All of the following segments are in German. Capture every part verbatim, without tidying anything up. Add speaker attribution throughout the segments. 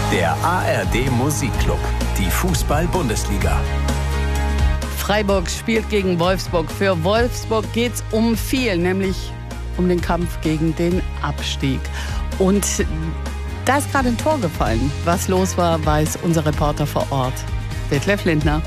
Speaker 1: Der A R D Musikclub, die Fußball-Bundesliga.
Speaker 2: Freiburg spielt gegen Wolfsburg. Für Wolfsburg geht es um viel, nämlich um den Kampf gegen den Abstieg. Und da ist gerade ein Tor gefallen. Was los war, weiß unser Reporter vor Ort, Detlef Lindner.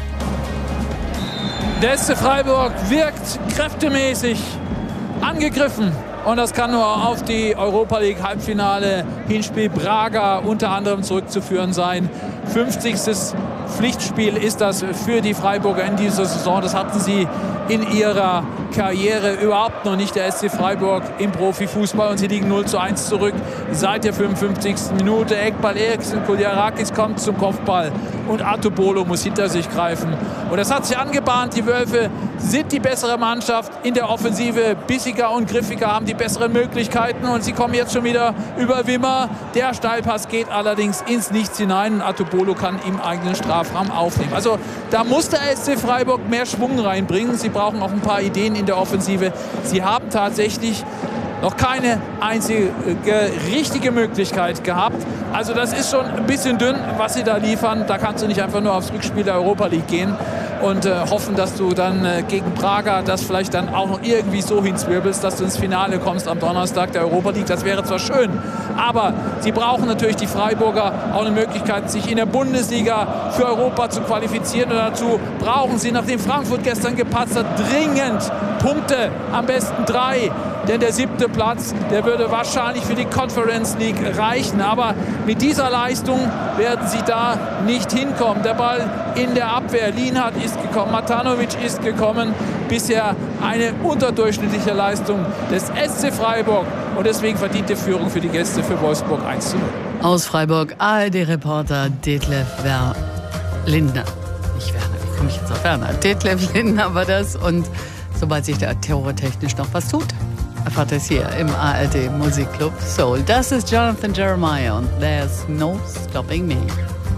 Speaker 3: Der S C Freiburg wirkt kräftemäßig angegriffen. Und das kann nur auf die Europa League Halbfinale Hinspiel Braga unter anderem zurückzuführen sein. fünfzigstes Pflichtspiel ist das für die Freiburger in dieser Saison. Das hatten sie in ihrer Karriere überhaupt noch nicht, der S C Freiburg im Profifußball. Und sie liegen null zu eins zurück seit der fünfundfünfzigsten Minute. Eckball Eriksen, Kuljarakis kommt zum Kopfball und Atubolo muss hinter sich greifen. Und das hat sich angebahnt. Die Wölfe sind die bessere Mannschaft in der Offensive. Bissiger und griffiger, haben die besseren Möglichkeiten. Und sie kommen jetzt schon wieder über Wimmer. Der Steilpass geht allerdings ins Nichts hinein. Und Atubolo kann im eigenen Strafraum aufnehmen. Also da muss der S C Freiburg mehr Schwung reinbringen. Sie brauchen auch ein paar Ideen in der Offensive. Sie haben tatsächlich noch keine einzige richtige Möglichkeit gehabt. Also das ist schon ein bisschen dünn, was sie da liefern. Da kannst du nicht einfach nur aufs Rückspiel der Europa League gehen und äh, hoffen, dass du dann äh, gegen Braga das vielleicht dann auch noch irgendwie so hinzwirbelst, dass du ins Finale kommst am Donnerstag der Europa League. Das wäre zwar schön, aber sie brauchen natürlich, die Freiburger, auch eine Möglichkeit, sich in der Bundesliga für Europa zu qualifizieren. Und dazu brauchen sie, nachdem Frankfurt gestern gepatzt hat, dringend Punkte, am besten drei. Denn der siebte Platz, der würde wahrscheinlich für die Conference League reichen. Aber mit dieser Leistung werden sie da nicht hinkommen. Der Ball in der Abwehr. Lienhardt ist gekommen, Matanovic ist gekommen. Bisher eine unterdurchschnittliche Leistung des S C Freiburg. Und deswegen verdiente Führung für die Gäste für Wolfsburg eins zu null.
Speaker 2: Aus Freiburg, A R D-Reporter Detlef Wer- Lindner. Nicht Werner, wie komme ich jetzt auf Werner? Detlef Lindner war das. Und sobald sich da theoretisch noch was tut, erfahrt es hier im A R D Musikclub Soul. Das ist Jonathan Jeremiah und There's No Stopping Me.